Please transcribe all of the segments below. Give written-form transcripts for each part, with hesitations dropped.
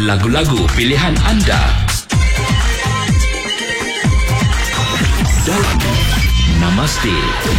lagu-lagu pilihan anda dalam Namaste.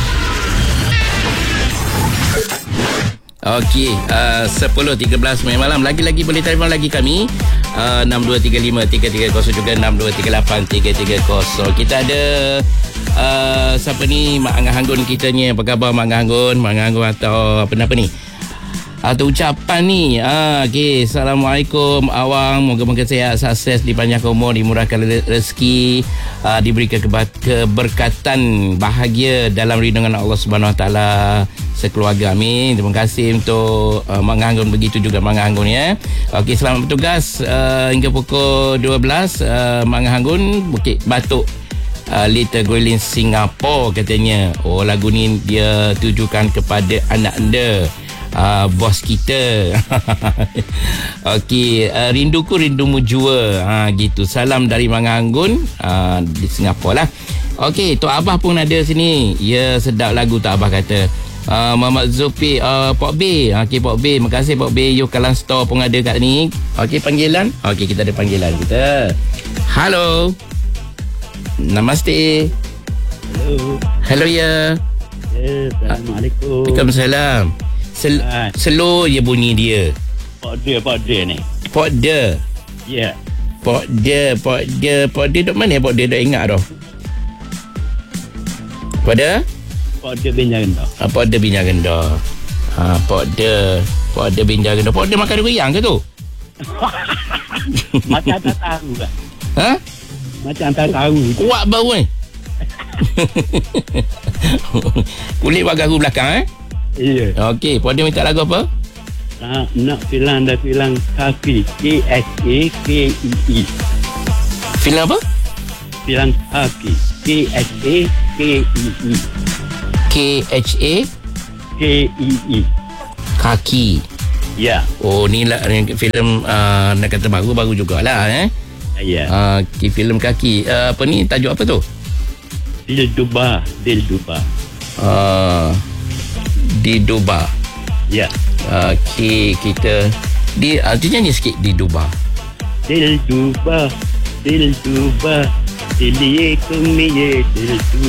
Okey, 10.13 malam. Lagi-lagi boleh telefon lagi kami 6235-330 juga 6238-330. Kita ada siapa ni, Mak Angah Hanggun kita ni. Apa khabar Mak Angah Hanggun? Mak Angah Hanggun atau apa ni? Atau ucapan ni. Okey, Assalamualaikum awang, moga-moga sihat, sukses, dipanjangkan umur, dimurahkan rezeki, diberikan keberkatan, bahagia dalam lindungan Allah Subhanahu Wa Taala sekeluarga. Amin. Terima kasih untuk Mak Anggun, begitu juga Mak Anggun ya. Okey, selamat bertugas hingga pukul 12. Mak Anggun Bukit Batok, Little Guilin Singapore katanya. Oh, lagu ni dia tujukan kepada anak anda, bos kita. Okey, rinduku rindumu jua. Gitu. Salam dari Mak Anggun di Singapura lah. Okey, Tok Abah pun ada sini. Ya, sedap lagu Tok Abah kata. Muhammad Zulfi, Pok B. Okey, Pok B, terima kasih Pok B. You Kalang Store pun ada kat ni. Okey, panggilan. Okey, kita ada panggilan kita. Halo. Namaste. Hello ya. Assalamualaikum. Waalaikumsalam. Slow je bunyi dia. Pak dia ni. Pak dia. Ya. Pak dia duk mana Pak dia dah ingat dah. Pada? Pak dia Binjai Rendah. Pak dia Binjai Rendah. Pak dia Binjai Rendah. Pak dia makan goyang ke tu? Macam tak tahu kan. Ha? Macam tak tahu. Kuat bau ni. Kulit bagaru belakang Iya. Okey, Pak dia minta lagu apa? Nak filang kaki. KSAKEE. Filem apa? Filang kaki. KSAKEE. KHAKEE. Kaki. Ya. Oh, ni lah filem nak kata baru jugalah Ya. Filem kaki. Apa ni, tajuk apa tu? Dilduba. Di Duba. Ya. Okey, kita nyanyi sikit di Duba. Dilduba. Diliye kumiye dilduba.